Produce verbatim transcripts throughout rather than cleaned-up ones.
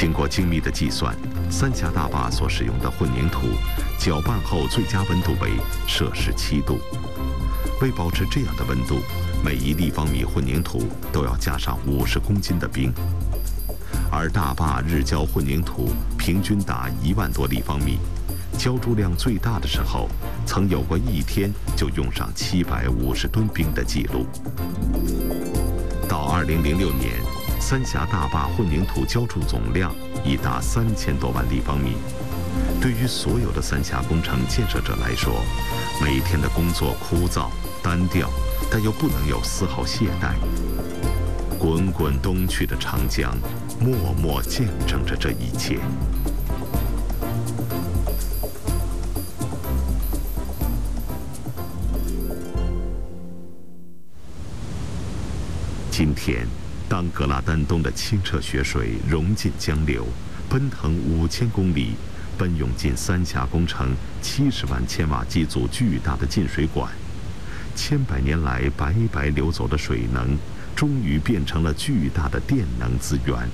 经过精密的计算，三峡大坝所使用的混凝土搅拌后最佳温度为摄氏七度。为保持这样的温度，每一立方米混凝土都要加上五十公斤的冰。而大坝日浇混凝土平均达一万多立方米，浇筑量最大的时候，曾有过一天就用上七百五十吨冰的记录。到二零零六年，三峡大坝混凝土浇筑总量已达三千多万立方米。对于所有的三峡工程建设者来说，每天的工作枯燥单调，但又不能有丝毫懈怠。滚滚东去的长江，默默见证着这一切。今天，当格拉丹东的清澈雪水融进江流，奔腾五千公里，奔涌进三峡工程七十万千瓦机组巨大的进水管，千百年来白白流走的水能，终于变成了巨大的电能资源。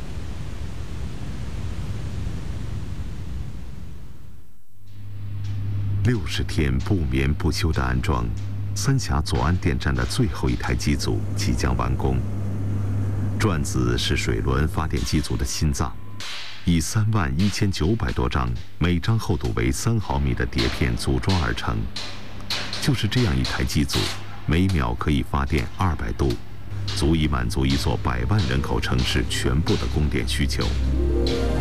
六十天不眠不休的安装，三峡左岸电站的最后一台机组即将完工。转子是水轮发电机组的心脏，以三万一千九百多张，每张厚度为三毫米的碟片组装而成。就是这样一台机组，每秒可以发电二百度，足以满足一座百万人口城市全部的供电需求。